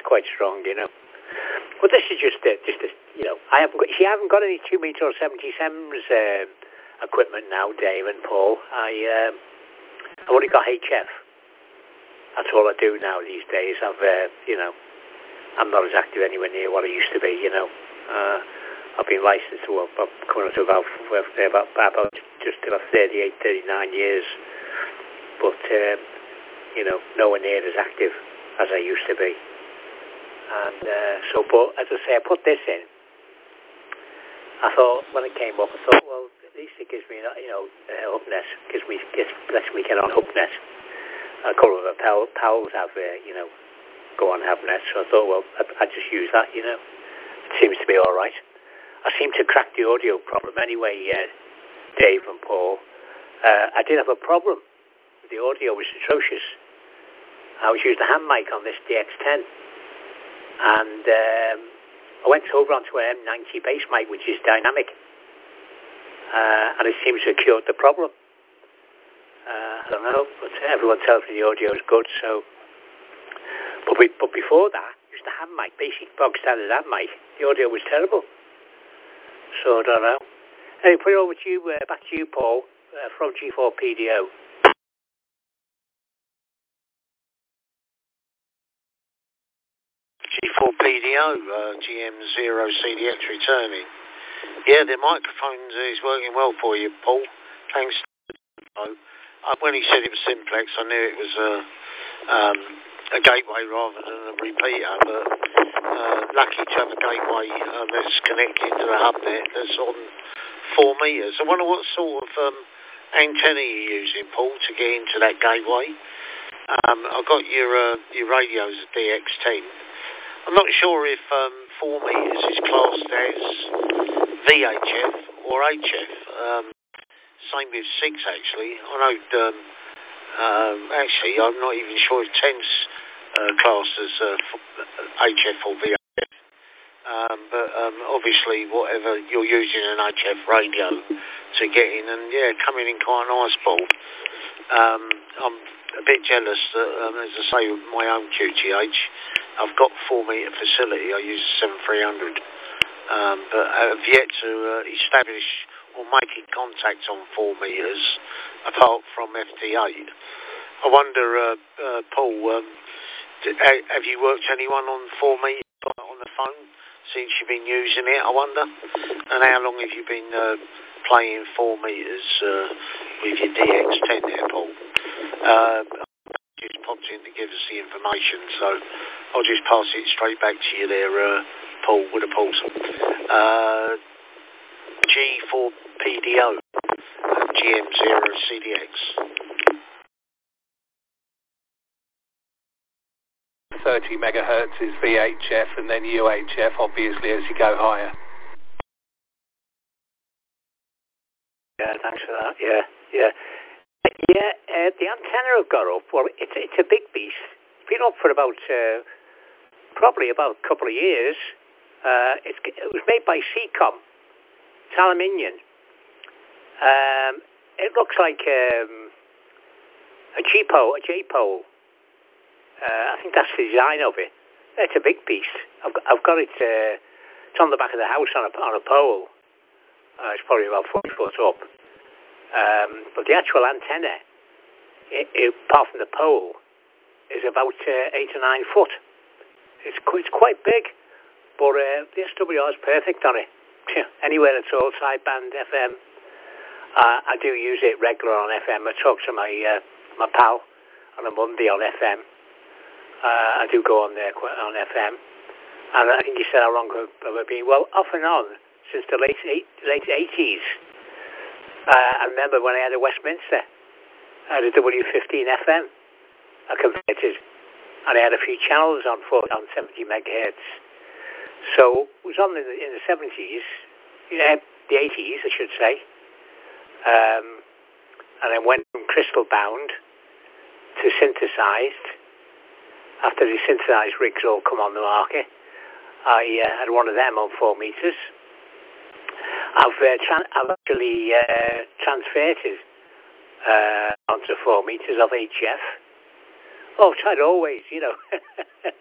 quite strong, you know. But this is just a you know, I haven't got any 2 meter or 77s equipment now, Dave and Paul. I've only got HF. That's all I do now these days. You know, I'm not as active anywhere near what I used to be, you know. I've been licensed to coming up to about just about 38, 39 years. But, you know, nowhere near as active as I used to be. And but as I say, I put this in. I thought, when it came up, I thought, well, at least it gives me, you know, Hubnet. Lets me get on Hubnet. A couple of our pals have, you know, go on Hubnet. So I thought, well, I'd just use that, you know. It seems to be all right. I seem to crack the audio problem anyway, Dave and Paul. I did have a problem. The audio was atrocious. I was using a hand mic on this DX10. And I went over onto an M90 bass mic, which is dynamic. And it seems to have cured the problem. I don't know, but everyone tells me the audio is good, so... But before that, just a hand mic, basic bog standard hand mic, the audio was terrible. So I don't know. Anyway, put it over to you, back to you, Paul, from G4PDO. G4PDO, GM0CDX returning. Yeah, the microphone is working well for you, Paul. Thanks. When he said it was simplex, I knew it was a gateway rather than a repeater, but lucky to have a gateway that's connected to the hubnet that's on 4 meters. I wonder what sort of antenna you're using, Paul, to get into that gateway. I've got your radio's a DX10. I'm not sure if 4 meters is classed as VHF or HF. Same with 6, actually. I know, actually, I'm not even sure if 10's classed as HF or VHF. But obviously, whatever, you're using an HF radio to get in, and yeah, coming in quite nice, Paul. I'm a bit jealous that, as I say, with my own QTH, I've got 4 meter facility. I use a 7300, but I've yet to establish or making contact on 4 meters apart from FT8. I wonder, Paul, have you worked anyone on 4 meters on the phone since you've been using it, I wonder? And how long have you been playing 4 meters with your DX10 there, Paul? Just popped in to give us the information, so I'll just pass it straight back to you there, Paul, with a pulse. G4PDO, GM0CDX. 30 megahertz is VHF, and then UHF, obviously, as you go higher. Yeah, thanks for that. Yeah. The antenna I've got up, well, it's a big beast. It's been up for about, probably about a couple of years. It was made by Seacom. It's aluminium. It looks like a J-pole. I think that's the design of it. It's a big beast. I've got it. It's on the back of the house on a pole. It's probably about 40 foot up. But the actual antenna, apart from the pole, is about 8 or 9 foot. It's quite big, but the SWR is perfect on it. Anywhere at all, sideband FM. I do use it regular on FM. I talk to my pal on a Monday on FM. I do go on there on FM. And I think you said how long I've been. Well, off and on since the late 80s. I remember when I had a Westminster. I had a W15 FM. I converted. And I had a few channels on 70 megahertz. So it was on in the 70s, the 80s, I should say. And then went from crystal bound to synthesized. After the synthesized rigs all come on the market, I had one of them on 4 meters. I've actually transferred it onto 4 meters of HF. Oh, I've tried always,